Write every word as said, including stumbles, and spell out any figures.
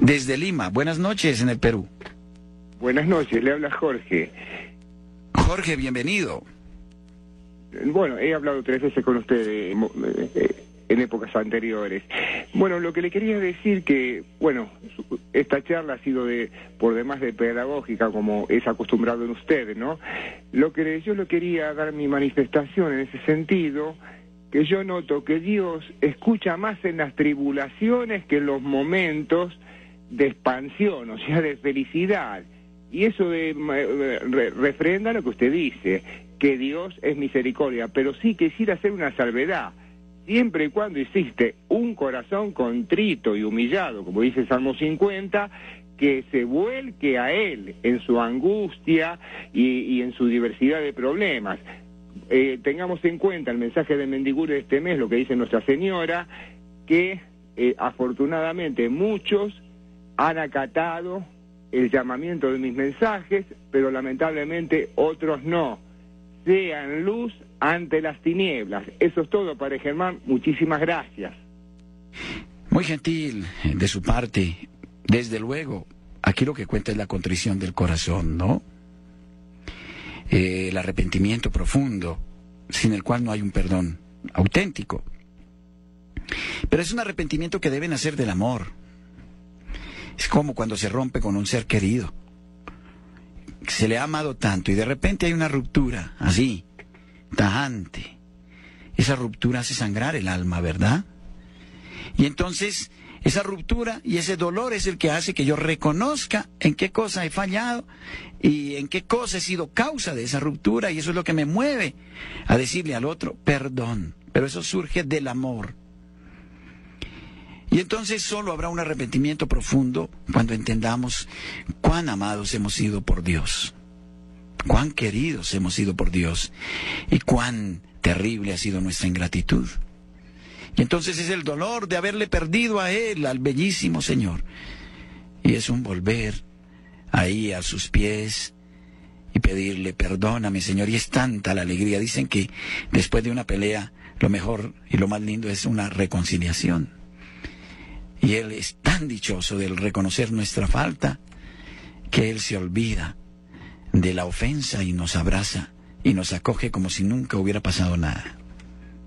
desde Lima. Buenas noches en el Perú. Buenas noches, le habla Jorge. Jorge, bienvenido. Bueno, he hablado tres veces con usted eh, eh, en épocas anteriores. Bueno, lo que le quería decir que, bueno, esta charla ha sido de por demás de pedagógica, como es acostumbrado en usted, ¿no? Lo que yo le quería dar mi manifestación en ese sentido, que yo noto que Dios escucha más en las tribulaciones que en los momentos de expansión, o sea, de felicidad. Y eso de, re, refrenda lo que usted dice, que Dios es misericordia, pero sí quisiera hacer una salvedad. Siempre y cuando existe un corazón contrito y humillado, como dice Salmo cincuenta, que se vuelque a Él en su angustia y, y en su diversidad de problemas. Eh, tengamos en cuenta el mensaje de Mendigure de este mes, lo que dice Nuestra Señora, que eh, afortunadamente muchos han acatado el llamamiento de mis mensajes, pero lamentablemente otros no. Sean luz ante las tinieblas. Eso es todo, Padre Germán. Muchísimas gracias. Muy gentil de su parte. Desde luego, aquí lo que cuenta es la contrición del corazón, ¿no? Eh, el arrepentimiento profundo, sin el cual no hay un perdón auténtico. Pero es un arrepentimiento que debe nacer del amor. Es como cuando se rompe con un ser querido. Se le ha amado tanto y de repente hay una ruptura, así, tajante. Esa ruptura hace sangrar el alma, ¿verdad? Y entonces, esa ruptura y ese dolor es el que hace que yo reconozca en qué cosa he fallado y en qué cosa he sido causa de esa ruptura, y eso es lo que me mueve a decirle al otro, perdón. Pero eso surge del amor. Y entonces solo habrá un arrepentimiento profundo cuando entendamos cuán amados hemos sido por Dios, cuán queridos hemos sido por Dios y cuán terrible ha sido nuestra ingratitud. Y entonces es el dolor de haberle perdido a Él, al bellísimo Señor. Y es un volver ahí a sus pies y pedirle, perdóname, Señor. Y es tanta la alegría. Dicen que después de una pelea, lo mejor y lo más lindo es una reconciliación. Y Él es tan dichoso del reconocer nuestra falta, que Él se olvida de la ofensa y nos abraza y nos acoge como si nunca hubiera pasado nada.